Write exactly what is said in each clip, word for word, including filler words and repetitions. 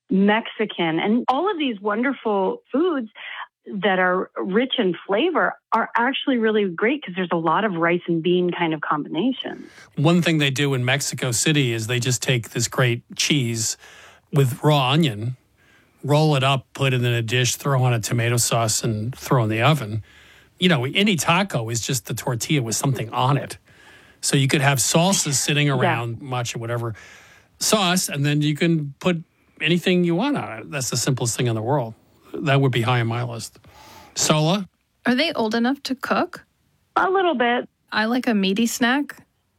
Mexican, and all of these wonderful foods that are rich in flavor are actually really great because there's a lot of rice and bean kind of combinations. One thing they do in Mexico City is they just take this great cheese with raw onion, roll it up, put it in a dish, throw on a tomato sauce, and throw in the oven. You know, any taco is just the tortilla with something on it. So you could have salsas sitting around, yeah. matcha, whatever, sauce, and then you can put anything you want on it. That's the simplest thing in the world. That would be high on my list. Sola? Are they old enough to cook? A little bit. I like a meaty snack.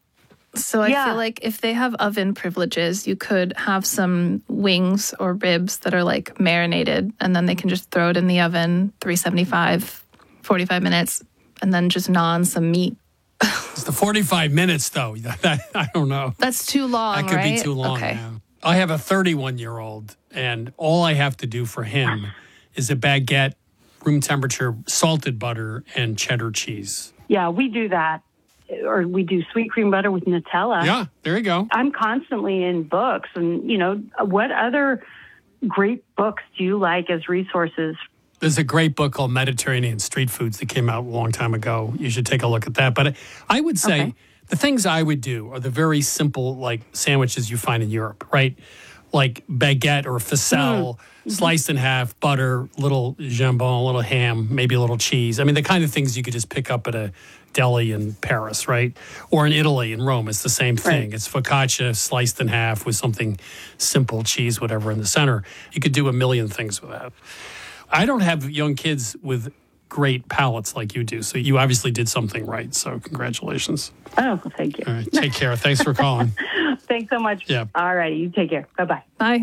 So I yeah. feel like if they have oven privileges, you could have some wings or ribs that are like marinated, and then they can just throw it in the oven, three seventy-five, forty-five minutes, and then just gnaw on some meat. It's the forty-five minutes, though. I don't know. That's too long, That could right? be too long, okay. yeah. I have a thirty-one-year-old, and all I have to do for him is a baguette, room temperature, salted butter, and cheddar cheese. Yeah, we do that. Or we do sweet cream butter with Nutella. Yeah, there you go. I'm constantly in books. And, you know, what other great books do you like as resources? There's a great book called Mediterranean Street Foods that came out a long time ago. You should take a look at that. But I would say okay. the things I would do are the very simple, like, sandwiches you find in Europe, right? Like baguette or ficelle, mm-hmm. sliced in half, butter, little jambon, a little ham, maybe a little cheese. I mean, the kind of things you could just pick up at a deli in Paris, right? Or in Italy, in Rome, it's the same thing. Right. It's focaccia sliced in half with something simple, cheese, whatever, in the center. You could do a million things with that. I don't have young kids with great palates like you do, so you obviously did something right, so congratulations. Oh, well, thank you. All right, take care. Thanks for calling. Thanks so much. Yeah. All right, you take care. Bye-bye. Bye.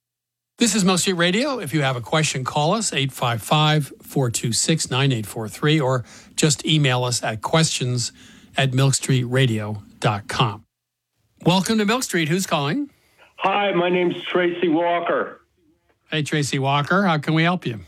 This is Milk Street Radio. If you have a question, call us, eight five five, four two six, nine eight four three, or just email us at questions at milk street radio dot com. Welcome to Milk Street. Who's calling? Hi, my name's Tracy Walker. Hey, Tracy Walker. How can we help you?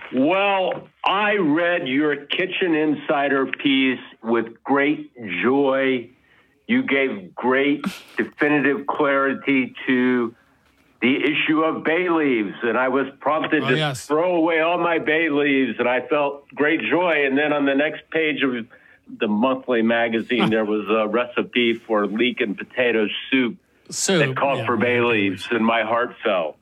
Well, I read your Kitchen Insider piece with great joy. You gave great definitive clarity to the issue of bay leaves, and I was prompted oh, to yes. throw away all my bay leaves, and I felt great joy. And then on the next page of the monthly magazine, there was a recipe for leek and potato soup, soup that called yeah, for bay leaves, and my heart fell.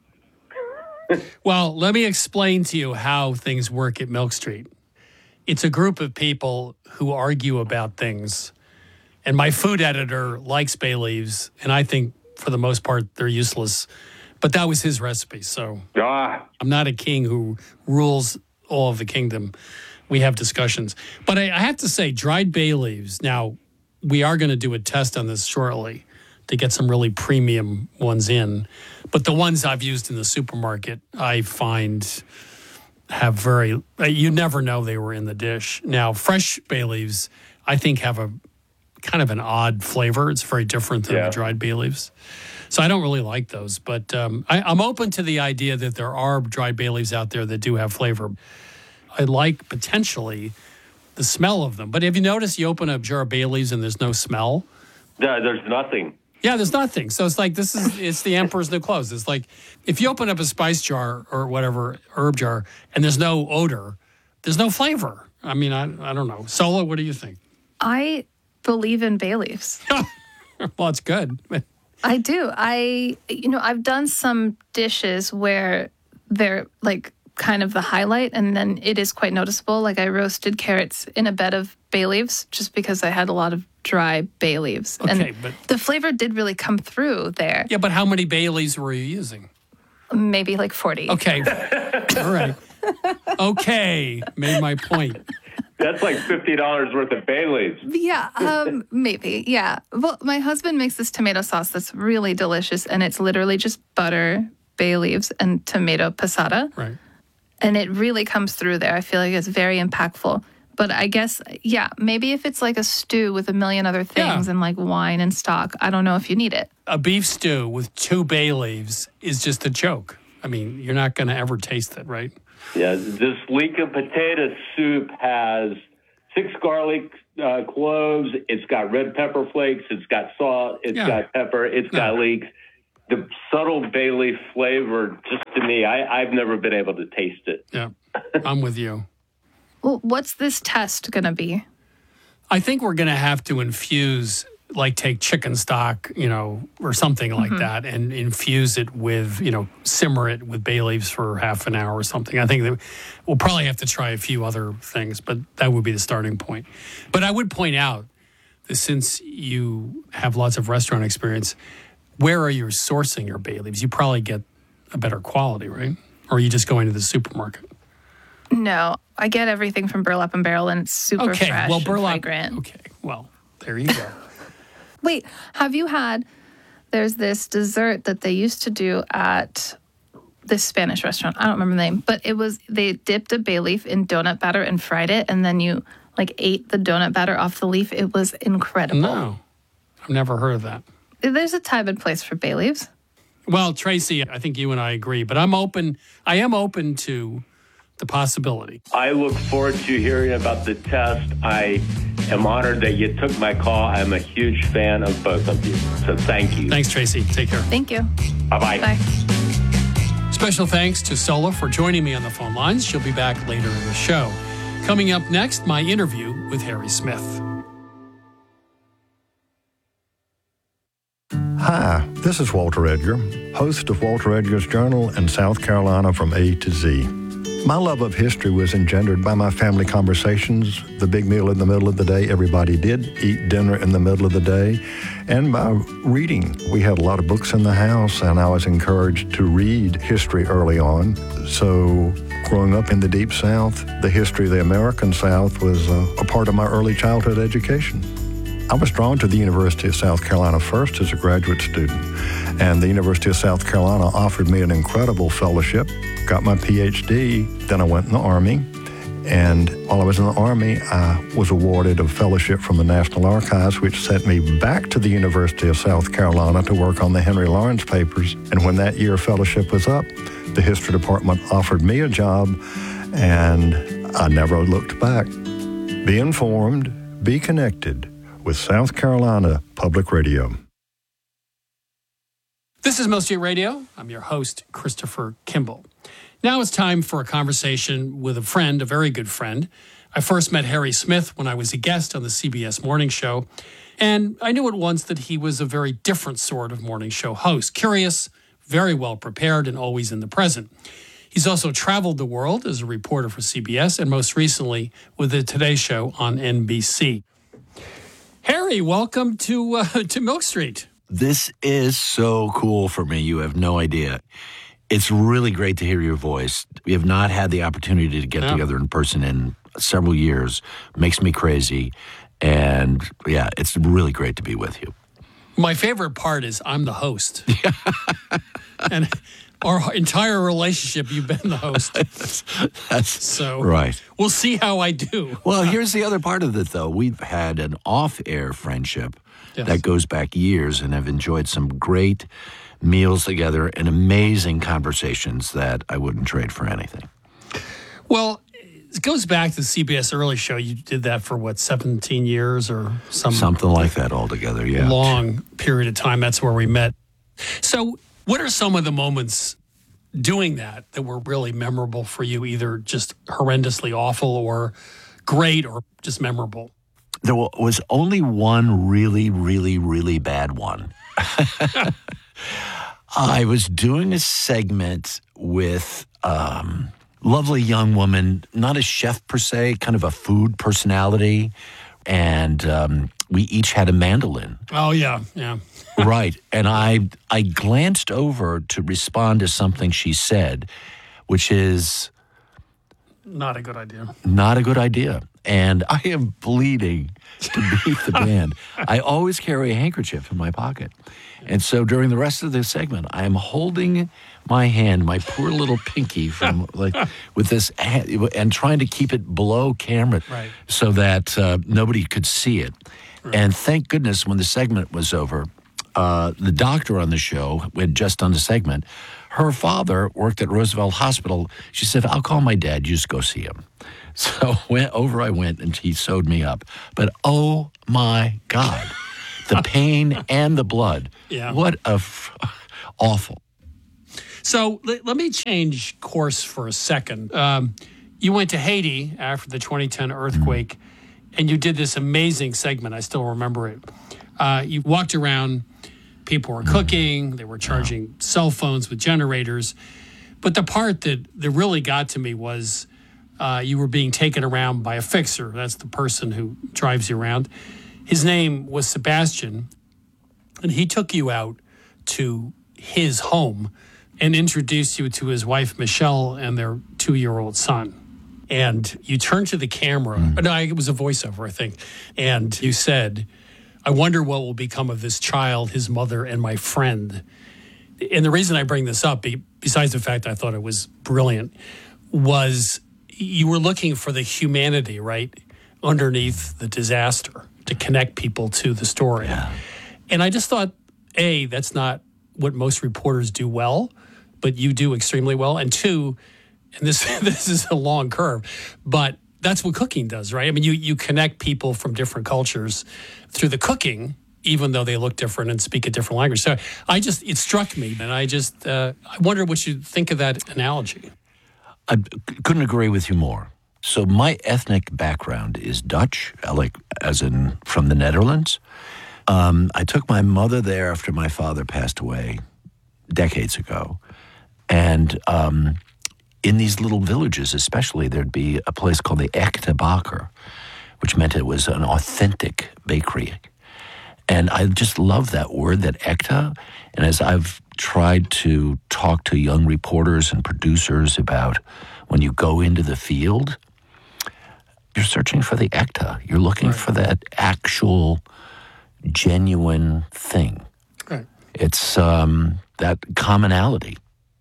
Well, let me explain to you how things work at Milk Street. It's a group of people who argue about things, and my food editor likes bay leaves, and I think for the most part they're useless. But that was his recipe, so ah. I'm not a king who rules all of the kingdom. We have discussions. But I, I have to say, dried bay leaves, now we are going to do a test on this shortly to get some really premium ones in. But the ones I've used in the supermarket, I find have very, you never know they were in the dish. Now, fresh bay leaves, I think, have a kind of an odd flavor. It's very different than yeah. the dried bay leaves. So I don't really like those. But um, I, I'm open to the idea that there are dried bay leaves out there that do have flavor. I like potentially the smell of them. But have you noticed you open a jar of bay leaves and there's no smell? No, there's nothing. Yeah, there's nothing. So it's like, this is, it's the emperor's new clothes. It's like, if you open up a spice jar or whatever, herb jar, and there's no odor, there's no flavor. I mean, I, I don't know. Sola, what do you think? I believe in bay leaves. Well, it's good. I do. I, you know, I've done some dishes where they're like kind of the highlight, and then it is quite noticeable. Like I roasted carrots in a bed of bay leaves just because I had a lot of dry bay leaves. Okay, and but the flavor did really come through there. Yeah, but how many bay leaves were you using? Maybe like forty. Okay. All right. Okay. Made my point. That's like fifty dollars worth of bay leaves. Yeah, um, maybe. Yeah. Well, my husband makes this tomato sauce that's really delicious, and it's literally just butter, bay leaves, and tomato passata. Right. And it really comes through there. I feel like it's very impactful. But I guess, yeah, maybe if it's like a stew with a million other things Yeah. and like wine and stock, I don't know if you need it. A beef stew with two bay leaves is just a joke. I mean, you're not going to ever taste it, right? Yeah, this leek and potato soup has six garlic uh, cloves. It's got red pepper flakes. It's got salt. It's Yeah. got pepper. It's No. got leeks. the subtle bay leaf flavor, just to me, I, I've never been able to taste it. Yeah, I'm with you. Well, what's this test going to be? I think we're going to have to infuse, like take chicken stock, you know, or something like mm-hmm. that, and infuse it with, you know, simmer it with bay leaves for half an hour or something. I think that we'll probably have to try a few other things, but that would be the starting point. But I would point out that since you have lots of restaurant experience, where are you sourcing your bay leaves? You probably get a better quality, right? Or are you just going to the supermarket? No, I get everything from Burlap and Barrel, and it's super okay, fresh well, and Burlap, fragrant. Okay, well, there you go. Wait, have you had, there's this dessert that they used to do at this Spanish restaurant. I don't remember the name, but it was, they dipped a bay leaf in donut batter and fried it, and then you like ate the donut batter off the leaf. It was incredible. No, I've never heard of that. There's a time and place for bay leaves. Well, Tracy, I think you and I agree, but I'm open, I am open to the possibility. I look forward to hearing about the test. I am honored that you took my call. I'm a huge fan of both of you. So thank you. Thanks, Tracy. Take care. Thank you. Bye-bye. Bye. Special thanks to Sola for joining me on the phone lines. She'll be back later in the show. Coming up next, my interview with Harry Smith. Hi, this is Walter Edgar, host of Walter Edgar's Journal in South Carolina from A to Z. My love of history was engendered by my family conversations, the big meal in the middle of the day. Everybody did eat dinner in the middle of the day, and by reading. We had a lot of books in the house, and I was encouraged to read history early on. So growing up in the Deep South, the history of the American South was a, a part of my early childhood education. I was drawn to the University of South Carolina first as a graduate student, and the University of South Carolina offered me an incredible fellowship, got my P H D, then I went in the Army, and while I was in the Army, I was awarded a fellowship from the National Archives, which sent me back to the University of South Carolina to work on the Henry Lawrence papers, and when that year fellowship was up, the History Department offered me a job, and I never looked back. Be informed, be connected with South Carolina Public Radio. This is Milk Street Radio. I'm your host, Christopher Kimball. Now it's time for a conversation with a friend, a very good friend. I first met Harry Smith when I was a guest on the C B S Morning Show, and I knew at once that he was a very different sort of morning show host, curious, very well prepared, and always in the present. He's also traveled the world as a reporter for C B S, and most recently with the Today Show on N B C. Harry, welcome to uh, to Milk Street. This is so cool for me. You have no idea. It's really great to hear your voice. We have not had the opportunity to get no. together in person in several years. Makes me crazy. And yeah, it's really great to be with you. My favorite part is I'm the host. And our entire relationship, you've been the host. that's, that's so right. We'll see how I do. Well, here's the other part of it, though. We've had an off-air friendship yes. that goes back years, and have enjoyed some great meals together and amazing conversations that I wouldn't trade for anything. Well, it goes back to the C B S Early Show. You did that for, what, seventeen years or some something like that altogether, yeah. Long period of time. That's where we met. So what are some of the moments doing that that were really memorable for you, either just horrendously awful or great or just memorable? There was only one really, really, really bad one. I was doing a segment with a um, lovely young woman, not a chef per se, kind of a food personality, and um, we each had a mandolin. Oh, yeah, yeah. Right. And I I glanced over to respond to something she said, which is... Not a good idea. Not a good idea. And I am bleeding to beat the band. I always carry a handkerchief in my pocket. And so during the rest of the segment, I am holding my hand, my poor little pinky, from like with this, and trying to keep it below camera, right. so that uh, nobody could see it. Right. And thank goodness when the segment was over, uh, the doctor on the show, who had just done the segment, her father worked at Roosevelt Hospital. She said, "I'll call my dad. You just go see him." So went over I went, and he sewed me up. But oh my God, the pain and the blood. Yeah. What a... F- awful. So let, let me change course for a second. Um, you went to Haiti after the twenty ten earthquake, mm. and you did this amazing segment. I still remember it. Uh, you walked around, people were cooking, they were charging yeah. cell phones with generators. But the part that, that really got to me was uh, you were being taken around by a fixer. That's the person who drives you around. His name was Sebastian, and he took you out to his home and introduced you to his wife, Michelle, and their two-year-old son. And you turned to the camera. Mm. No, it was a voiceover, I think. And you said, I wonder what will become of this child, his mother, and my friend. And the reason I bring this up, besides the fact I thought it was brilliant, was you were looking for the humanity, right, underneath the disaster to connect people to the story. Yeah. And I just thought, A, that's not what most reporters do well, but you do extremely well. And two, and this this is a long curve, but that's what cooking does, right? I mean, you you connect people from different cultures through the cooking, even though they look different and speak a different language. So I just, it struck me, and I just, uh, I wonder what you think of that analogy. I couldn't agree with you more. So my ethnic background is Dutch, like as in from the Netherlands. Um, I took my mother there after my father passed away decades ago. And um, in these little villages especially, there'd be a place called the Echte Baker, which meant it was an authentic bakery. And I just love that word, that ekta. And as I've tried to talk to young reporters and producers about when you go into the field, you're searching for the ekta. You're looking right. for that actual, genuine thing. Right. It's um, that commonality.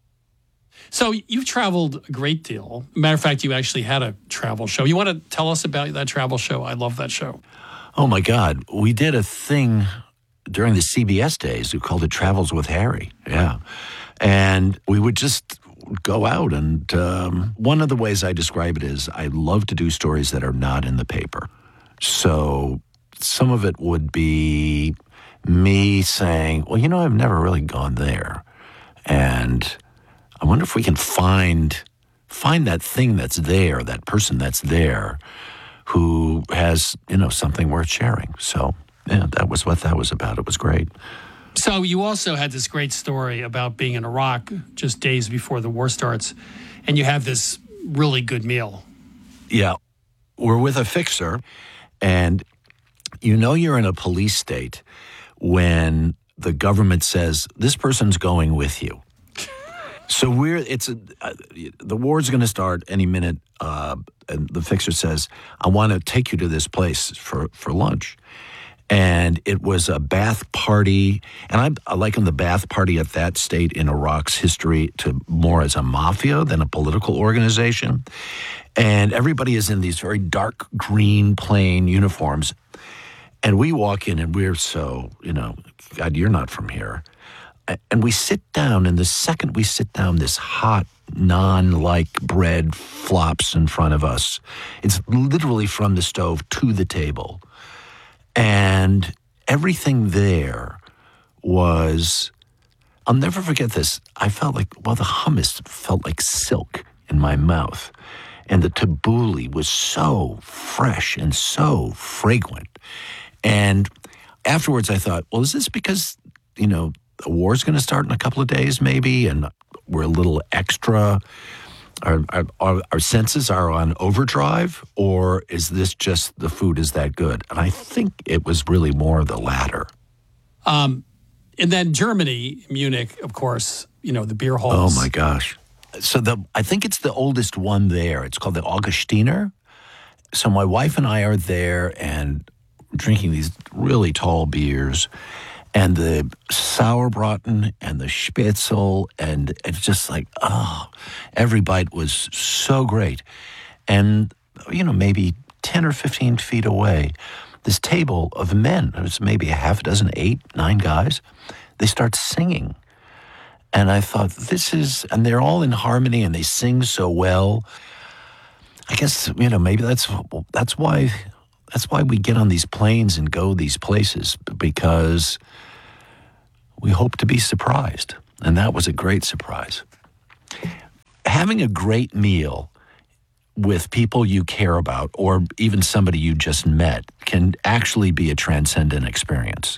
So you've traveled a great deal. Matter of fact, you actually had a travel show. You want to tell us about that travel show? I love that show. Oh, my God. We did a thing during the C B S days. We called it Travels with Harry. Yeah. And we would just go out. And um, one of the ways I describe it is I love to do stories that are not in the paper. So some of it would be me saying, well, you know, I've never really gone there. And I wonder if we can find find that thing that's there, that person that's there, who has, you know, something worth sharing. So, yeah, that was what that was about. It was great. So you also had this great story about being in Iraq just days before the war starts, and you have this really good meal. Yeah. We're with a fixer, and you know you're in a police state when the government says, this person's going with you. So we're, it's, a, uh, the war's going to start any minute, uh, and the fixer says, I want to take you to this place for, for lunch. And it was a bath party, and I, I liken the bath party at that state in Iraq's history to more as a mafia than a political organization. And everybody is in these very dark green plain uniforms. And we walk in, and we're so, you know, God, you're not from here. And we sit down, and the second we sit down, this hot, naan-like bread flops in front of us. It's literally from the stove to the table. And everything there was, I'll never forget this. I felt like, well, the hummus felt like silk in my mouth. And the tabbouleh was so fresh and so fragrant. And afterwards I thought, well, is this because, you know, the war's going to start in a couple of days maybe, and we're a little extra, our, our, our senses are on overdrive, or is this just the food is that good? And I think it was really more the latter. Um, and then Germany, Munich, of course, you know, the beer halls. Oh, my gosh. So the I think it's the oldest one there. It's called the Augustiner. So my wife and I are there and drinking these really tall beers. And the Sauerbraten and the Spätzle, and it's just like, oh, every bite was so great. And, you know, maybe ten or fifteen feet away, this table of men, it was maybe a half a dozen, eight, nine guys, they start singing. And I thought, this is, and they're all in harmony and they sing so well. I guess, you know, maybe that's that's why that's why we get on these planes and go these places, because we hope to be surprised. And that was a great surprise. Having a great meal with people you care about or even somebody you just met can actually be a transcendent experience.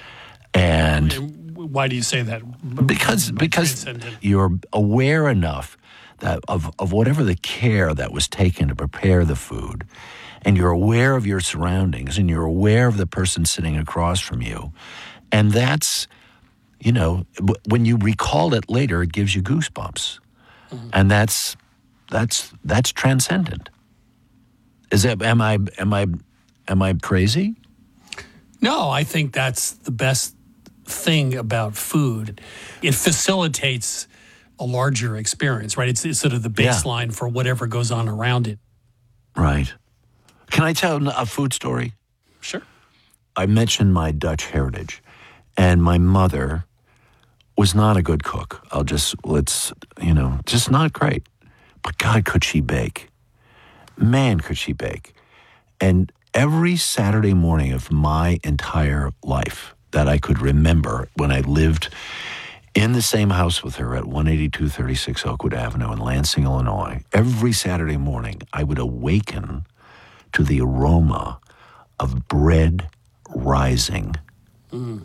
And why do you say that? Because because you're aware enough that of, of whatever the care that was taken to prepare the food, and you're aware of your surroundings, and you're aware of the person sitting across from you. And that's, you know, when you recall it later, it gives you goosebumps. Mm-hmm. And that's that's that's transcendent. Is that am I am I am I crazy? No, I think that's the best thing about food. It facilitates a larger experience, right? It's, it's sort of the baseline yeah. for whatever goes on around it. Right. Can I tell a food story? Sure. I mentioned my Dutch heritage, and my mother was not a good cook. I'll just, let's, you know, just not great. But God, could she bake. Man, could she bake. And every Saturday morning of my entire life that I could remember when I lived in the same house with her at one eighty-two thirty-six Oakwood Avenue in Lansing, Illinois, every Saturday morning I would awaken to the aroma of bread rising. Mm.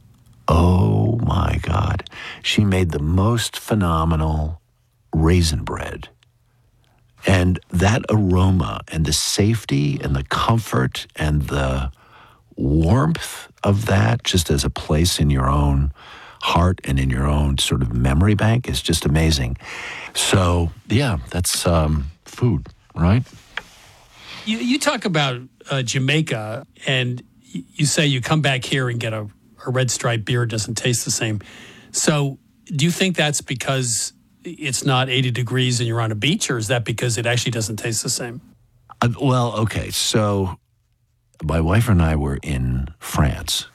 Oh my God. She made the most phenomenal raisin bread. And that aroma and the safety and the comfort and the warmth of that, just as a place in your own heart and in your own sort of memory bank, is just amazing. So, yeah, that's um, food, right? You, you talk about uh, Jamaica, and you say you come back here and get a, a red stripe beer, doesn't taste the same. So do you think that's because it's not eighty degrees and you're on a beach, or is that because it actually doesn't taste the same? Uh, well, okay, so my wife and I were in France,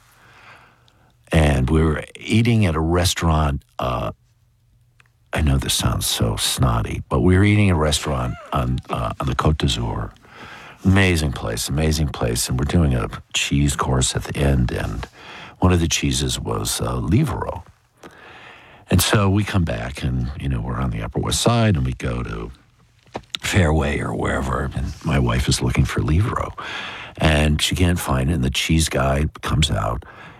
and we were eating at a restaurant. Uh, I know this sounds so snotty, but we were eating at a restaurant on uh, on the Côte d'Azur. Amazing place, amazing place. And we're doing a cheese course at the end, and one of the cheeses was uh, Lievero. And so we come back, and, you know, we're on the Upper West Side, and we go to Fairway or wherever, and my wife is looking for Lievero. And she can't find it, and the cheese guy comes out,